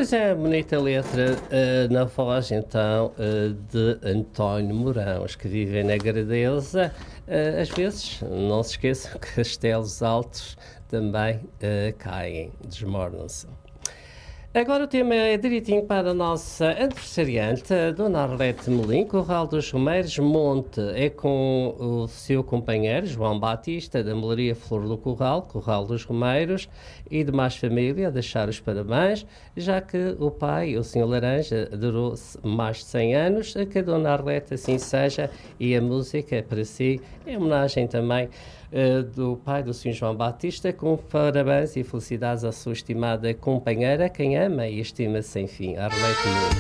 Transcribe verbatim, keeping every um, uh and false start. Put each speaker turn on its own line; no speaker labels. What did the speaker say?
Pois é, bonita letra uh, na voz então uh, de António Mourãos, que vive na Gradeusa. Uh, às vezes, não se esqueçam que castelos altos também uh, caem, desmoronam-se. Agora o tema é direitinho para a nossa aniversariante, a Dona Arlete Melim, Curral dos Romeiros, Monte. É com o seu companheiro, João Batista, da Melaria Flor do Curral, Curral dos Romeiros, e demais família, a deixar os parabéns, já que o pai, o senhor Laranja, durou mais de cem anos, a que a Dona Arlete assim seja, e a música é para si, em homenagem também Uh, do pai do senhor João Batista, com parabéns e felicidades à sua estimada companheira, quem ama e estima sem fim, Arlete Melim.